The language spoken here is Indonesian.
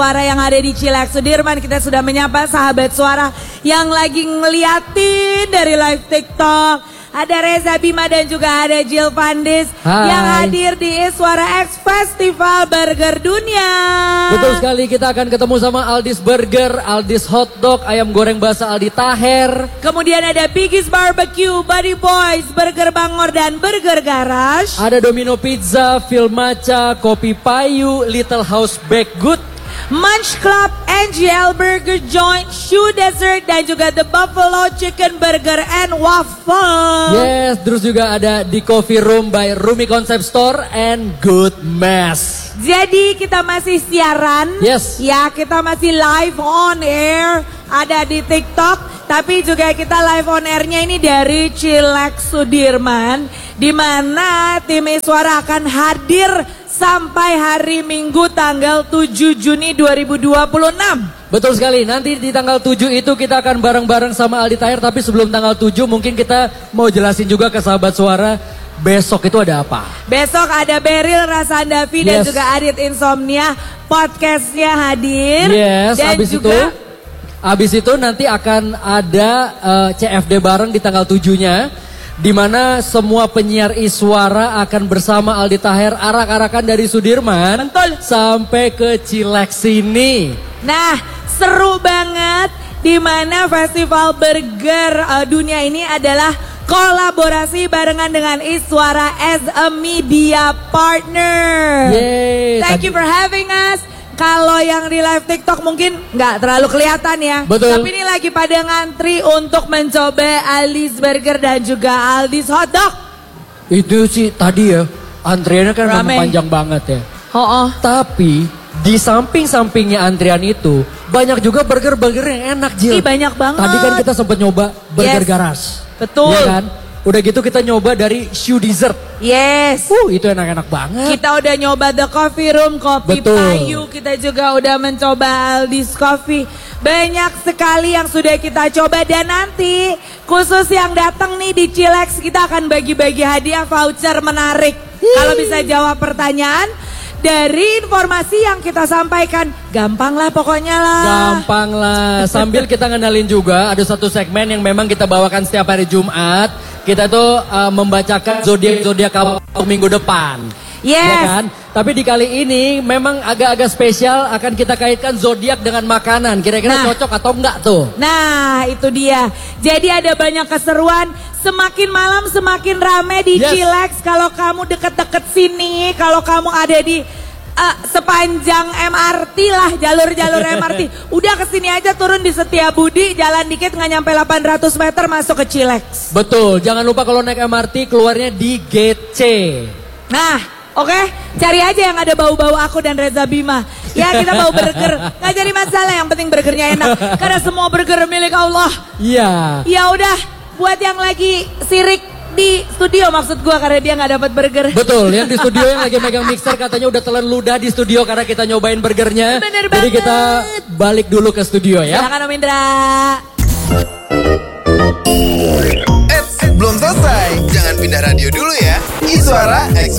Suara yang ada di Cilex Sudirman, kita sudah menyapa sahabat suara yang lagi ngeliatin dari live TikTok. Ada Reza Bima dan juga ada Jill Pandis yang hadir di Iswara X Festival Burger Dunia. Betul sekali, kita akan ketemu sama Aldis Burger, Aldis Hotdog, ayam goreng basah Aldi Taher. Kemudian ada Biggie's Barbecue, Buddy Boys, Burger Bangor dan Burger Garage. Ada Domino Pizza, Phil Macha, Kopi Payu, Little House Baked Good, Munch Club, NGL Burger Joint, Shoe Dessert, dan juga The Buffalo Chicken Burger and Waffle. Yes, terus juga ada di Coffee Room by Rumi Concept Store and Good Mess. Jadi kita masih siaran, yes. Ya kita masih live on air, ada di TikTok, tapi juga kita live on airnya ini dari Cilex Sudirman, di mana tim Iswara akan hadir sampai hari Minggu tanggal 7 Juni 2026. Betul sekali, nanti di tanggal 7 itu kita akan bareng-bareng sama Aldi Taher. Tapi sebelum tanggal 7 mungkin kita mau jelasin juga ke sahabat suara, besok itu ada apa? Besok ada Beril Rasandavi dan juga Adit Insomnia, podcastnya hadir. Yes, dan abis itu nanti akan ada CFD bareng di tanggal 7-nya. Di mana semua penyiar Iswara akan bersama Aldi Taher arak-arakan dari Sudirman sampai ke Cilex sini. Nah, seru banget, di mana Festival Burger Dunia ini adalah kolaborasi barengan dengan Iswara as a media partner. Yeay. Thank you for having us. Kalau yang di live TikTok mungkin nggak terlalu kelihatan ya. Betul. Tapi ini lagi pada ngantri untuk mencoba Aldis Burger dan juga Aldis Hotdog. Itu sih tadi ya, antriannya kan memang panjang banget ya. Tapi di samping-sampingnya antrian itu banyak juga burger-burger yang enak, Jill. Banyak banget. Tadi kan kita sempat nyoba Burger Garage. Betul. Ya kan? Udah gitu kita nyoba dari Shoe Dessert. Yes. Itu enak-enak banget. Kita udah nyoba The Coffee Room, Kopi Payu. Kita juga udah mencoba Aldis Coffee. Banyak sekali yang sudah kita coba. Dan nanti khusus yang datang nih di Cilex, kita akan bagi-bagi hadiah voucher menarik. Kalau bisa jawab pertanyaan dari informasi yang kita sampaikan, gampang lah pokoknya lah. Gampang lah. Sambil kita ngenalin juga ada satu segmen yang memang kita bawakan setiap hari Jumat. Kita tuh membacakan zodiak untuk minggu depan. Yes. Ya kan? Tapi di kali ini memang agak-agak spesial, akan kita kaitkan zodiak dengan makanan. Kira-kira cocok atau enggak tuh? Nah, itu dia. Jadi ada banyak keseruan. Semakin malam semakin rame di Cilex. Kalau kamu deket-deket sini, kalau kamu ada di sepanjang MRT lah, jalur-jalur MRT. Udah kesini aja, turun di Setiabudi, jalan dikit nggak nyampe 800 meter masuk ke Cilex. Betul, jangan lupa kalau naik MRT keluarnya di Gate C. Nah, oke, cari aja yang ada bau-bau aku dan Reza Bima. Ya kita bau burger, nggak jadi masalah, yang penting burgernya enak. Karena semua burger milik Allah. Iya. Ya udah, buat yang lagi sirik di studio maksud gua karena dia nggak dapat burger. Betul, yang di studio yang lagi megang mixer katanya udah telan ludah di studio karena kita nyobain burgernya. Bener Jadi banget. kita balik dulu ke studio ya. Silakan Om Indra. Belum selesai, jangan pindah radio dulu ya. Iswara X